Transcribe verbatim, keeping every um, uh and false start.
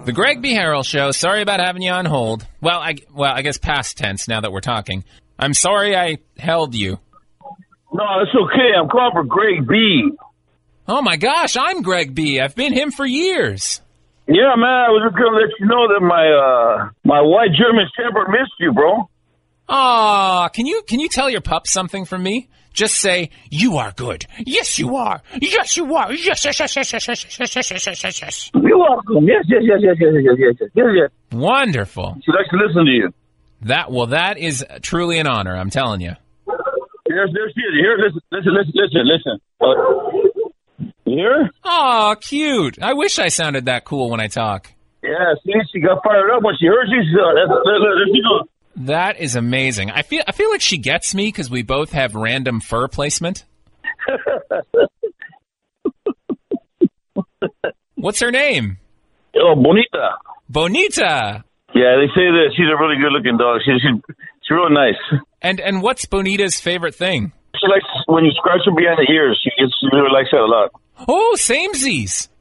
The Greg B. Harrell Show. Sorry about having you on hold. Well, I, well, I guess past tense now that we're talking. I'm sorry I held you. No, it's okay. I'm calling for Greg B. Oh, my gosh. I'm Greg B. I've been him for years. Yeah, man. I was just going to let you know that my uh, my white German Shepherd missed you, bro. Aw, can you can you tell your pup something from me? Just say, you are good. Yes, you are. Yes, you are. Yes, yes, yes, yes, yes, yes, yes, yes, yes, yes, yes, yes. You're welcome. Yes, yes, yes, yes, yes, yes, yes, yes, yes, yes. Wonderful. She likes to listen to you. That well, that is truly an honor. I'm telling you. Here's, there's, here, listen, listen, listen, listen, listen. Uh, you hear? Aw, cute. I wish I sounded that cool when I talk. Yeah, see, she got fired up when she heard you. So that's, that's, that's, you know. That is amazing. I feel I feel like she gets me because we both have random fur placement. What's her name? Oh, Bonita. Bonita. Yeah, they say that she's a really good-looking dog. She, she, she's real nice. And and what's Bonita's favorite thing? She likes when you scratch her behind the ears. She gets, she really likes that a lot. Oh, samesies.